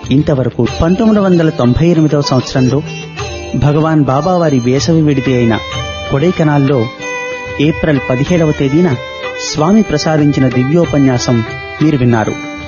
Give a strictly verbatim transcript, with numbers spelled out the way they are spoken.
ఇంతవరకు పంతొమ్మిది వందల తొంభై ఎనిమిదవ సంవత్సరంలో భగవాన్ బాబా వారి వేసవి విడిది అయిన కొడైకెనాల్లో ఏప్రిల్ పదిహేడవ తేదీన స్వామి ప్రసాదించిన దివ్యోపన్యాసం మీరు విన్నారు.